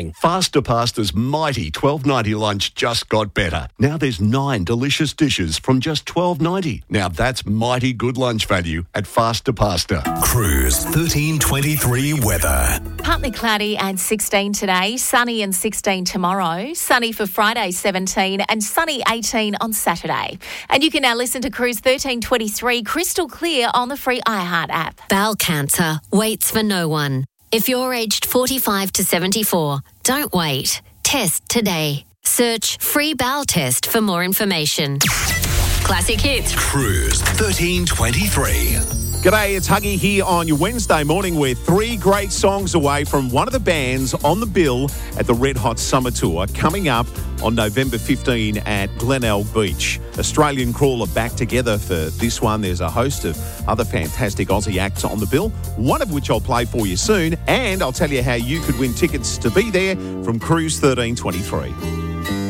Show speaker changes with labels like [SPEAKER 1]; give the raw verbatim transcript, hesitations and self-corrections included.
[SPEAKER 1] Faster Pasta's mighty twelve ninety lunch just got better. Now there's nine delicious dishes from just twelve ninety. Now that's mighty good lunch value at Faster Pasta.
[SPEAKER 2] Cruise thirteen twenty-three weather.
[SPEAKER 3] Partly cloudy and sixteen today, sunny and sixteen tomorrow, sunny for Friday seventeen and sunny eighteen on Saturday. And you can now listen to Cruise thirteen twenty-three crystal clear on the free iHeart app.
[SPEAKER 4] Bowel cancer waits for no one. If you're aged forty-five to seventy-four, don't wait. Test today. Search free bowel test for more information. Classic Hits.
[SPEAKER 2] Cruise thirteen twenty-three.
[SPEAKER 5] G'day, it's Huggy here on your Wednesday morning. We're three great songs away from one of the bands on the bill at the Red Hot Summer Tour coming up on November fifteenth at Glenelg Beach. Australian Crawl are back together for this one. There's a host of other fantastic Aussie acts on the bill, one of which I'll play for you soon, and I'll tell you how you could win tickets to be there from Cruise thirteen twenty-three.